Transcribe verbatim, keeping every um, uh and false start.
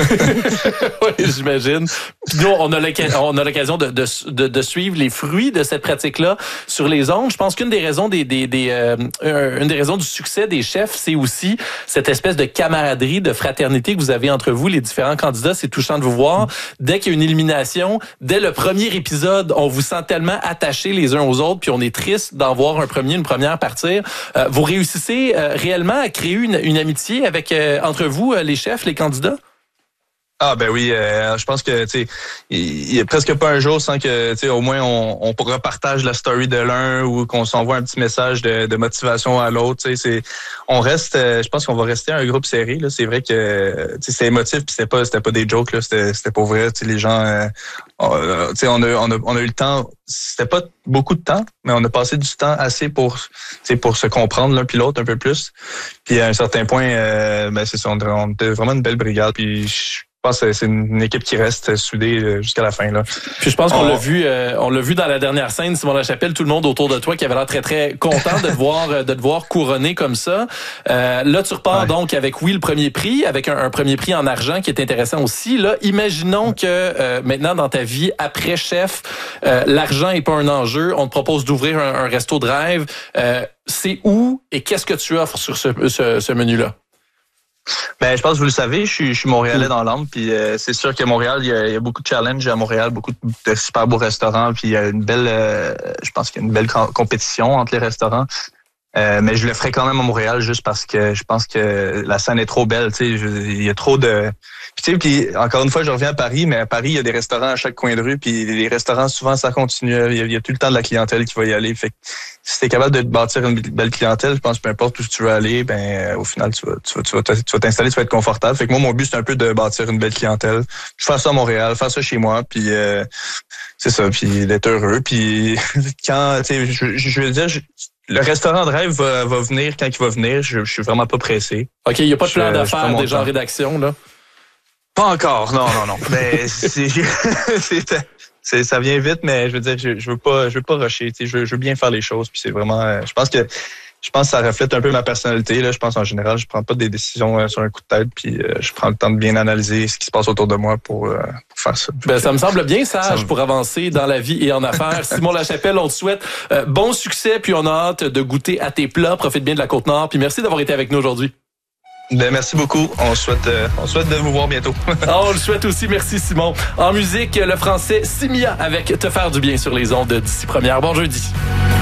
Oui, j'imagine. Puis nous, on a l'occasion, on a l'occasion de, de, de, de suivre les fruits de cette pratique-là sur les ondes. Je pense qu'une des raisons des, des, des euh, une des raisons du succès des chefs, c'est aussi cette espèce de camaraderie, de fraternité que vous avez entre vous, les différents candidats. C'est touchant de vous voir. Dès qu'il y a une élimination, dès le premier épisode, on vous sent tellement attachés les uns aux autres, puis on est triste d'en voir un premier, une première partir. Euh, vous réussissez euh, réellement à créer une, une amitié avec euh, entre vous, euh, les chefs, les candidats? Ah ben oui, euh, je pense que tu sais, il y a presque pas un jour sans que tu sais au moins on, on repartage la story de l'un ou qu'on s'envoie un petit message de, de motivation à l'autre. Tu sais, c'est on reste, euh, je pense qu'on va rester un groupe serré là. C'est vrai que tu sais c'est émotif puis c'était pas c'était pas des jokes là, c'était c'était pour vrai. Tu sais les gens, euh, on, tu sais on a on a on a eu le temps. C'était pas beaucoup de temps, mais on a passé du temps assez pour tu sais pour se comprendre l'un puis l'autre un peu plus. Puis à un certain point, euh, ben c'est ça, on, on était vraiment une belle brigade. Puis je, Je pense que c'est une équipe qui reste soudée jusqu'à la fin là. Puis je pense qu'on on... l'a vu, euh, on l'a vu dans la dernière scène, Simon Lachapelle, tout le monde autour de toi qui avait l'air très très content de te voir, de te voir couronné comme ça. Euh, là, tu repars ouais. donc avec oui le premier prix, avec un, un premier prix en argent qui est intéressant aussi. Là, imaginons que euh, maintenant dans ta vie après chef, euh, l'argent est pas un enjeu. On te propose d'ouvrir un, un resto de rêve. Euh, c'est où et qu'est-ce que tu offres sur ce, ce, ce menu-là? Ben, je pense que vous le savez, je suis, je suis Montréalais dans l'âme, puis euh, c'est sûr qu'à Montréal, il y, a, il y a beaucoup de challenges à Montréal, beaucoup de super beaux restaurants, puis il y a une belle, euh, je pense qu'il y a une belle compétition entre les restaurants. Euh, mais je le ferai quand même à Montréal juste parce que je pense que la scène est trop belle, tu sais, il y a trop de... Puis tu sais, puis encore une fois, je reviens à Paris, mais à Paris, il y a des restaurants à chaque coin de rue, puis les restaurants, souvent, ça continue, il y a, il y a tout le temps de la clientèle qui va y aller. Fait que si t'es capable de te bâtir une belle clientèle, je pense que peu importe où tu veux aller, ben au final, tu vas, tu vas, tu vas, tu vas t'installer, tu vas être confortable. Fait que moi, mon but, c'est un peu de bâtir une belle clientèle. Je fais ça à Montréal, faire ça chez moi, puis euh, c'est ça, puis d'être heureux. Puis quand, tu sais, je, je, je veux dire... Je, le restaurant de rêve va, va venir quand il va venir. Je, je suis vraiment pas pressé. OK, il n'y a pas de plan d'affaires déjà en rédaction, là? Pas encore, non, non, non. Mais c'est, c'est, c'est, ça vient vite, mais je veux dire, je, je veux pas, je veux pas rusher. Tu sais, je, je veux bien faire les choses. Puis c'est vraiment, je pense que, je pense que ça reflète un peu ma personnalité. Là, je pense en général, je prends pas des décisions sur un coup de tête. Puis euh, je prends le temps de bien analyser ce qui se passe autour de moi pour, euh, pour faire ça. Ben, ça me semble bien sage me... pour avancer dans la vie et en affaires. Simon Lachapelle, on te souhaite euh, bon succès. Puis on a hâte de goûter à tes plats. Profite bien de la Côte-Nord. Puis merci d'avoir été avec nous aujourd'hui. Ben, merci beaucoup. On souhaite, euh, on souhaite de vous voir bientôt. On le souhaite aussi. Merci, Simon. En musique, le français Simia avec Te faire du bien sur les ondes d'ici première. Bon jeudi.